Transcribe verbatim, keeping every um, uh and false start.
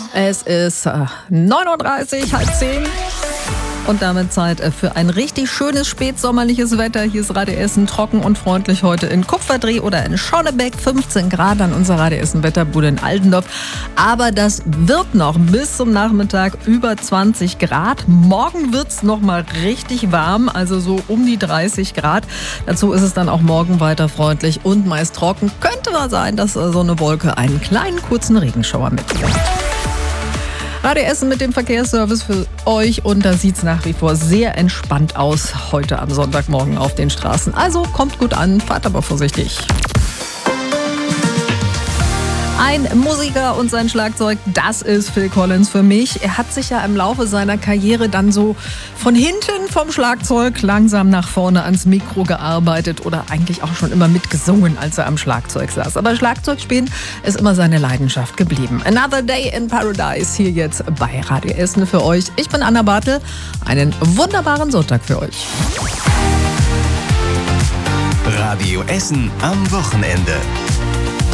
Es ist äh, neun Uhr dreißig, halb zehn. Und damit Zeit für ein richtig schönes spätsommerliches Wetter. Hier ist Radio Essen trocken und freundlich heute in Kupferdreh oder in Schonnebeck. fünfzehn Grad an unserer Radio Essen Wetterbude in Altendorf. Aber das wird noch bis zum Nachmittag über zwanzig Grad. Morgen wird es noch mal richtig warm, also so um die dreißig Grad. Dazu ist es dann auch morgen weiter freundlich und meist trocken. Könnte mal sein, dass so eine Wolke einen kleinen kurzen Regenschauer mitbringt. Radio Essen mit dem Verkehrsservice für euch und da sieht es nach wie vor sehr entspannt aus heute am Sonntagmorgen auf den Straßen. Also kommt gut an, fahrt aber vorsichtig. Ein Musiker und sein Schlagzeug, das ist Phil Collins für mich. Er hat sich ja im Laufe seiner Karriere dann so von hinten vom Schlagzeug langsam nach vorne ans Mikro gearbeitet oder eigentlich auch schon immer mitgesungen, als er am Schlagzeug saß. Aber Schlagzeugspielen ist immer seine Leidenschaft geblieben. Another Day in Paradise hier jetzt bei Radio Essen für euch. Ich bin Anna Bartel. Einen wunderbaren Sonntag für euch. Radio Essen am Wochenende.